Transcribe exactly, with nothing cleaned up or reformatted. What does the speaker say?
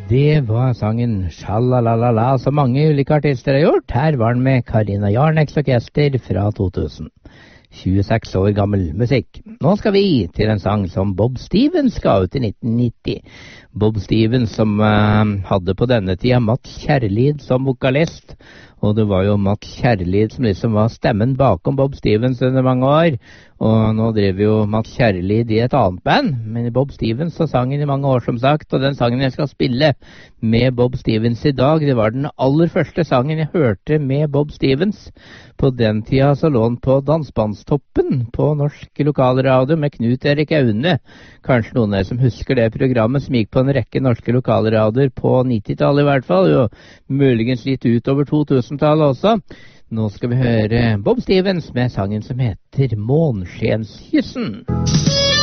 Det var sangen Sjalalala som mange ulike artister har gjort. Her var den med Karina Jarneks orkester fra to tusen. tjueseks år gammel musikk. Nå skal vi til en sang som Bob Stevens ga ut i nitten nitti. Bob Stevens som uh, hadde på denne tida Mats Kjærlid som vokalist. Og det var jo Mats Kjærlid som liksom var stemmen bakom Bob Stevens under mange år. Og nå driver jo Mats Kjærlid i et annet band, men Bob Stevens har sangen i mange år som sagt. Og den sangen jeg skal spille med Bob Stevens i dag, det var den aller første sangen jeg hørte med Bob Stevens. På den tida så lå han på Dansbandstoppen på norsk lokalradio med Knut Erik Aune. Kanskje noen av dere som husker det programmet som gikk på en rekke norske lokalradioer på nittitallet i hvert fall, og muligens litt utover to tusen-tallet også. Nå skal vi høre Bob Stevens med sangen som heter Månskjenskyssen.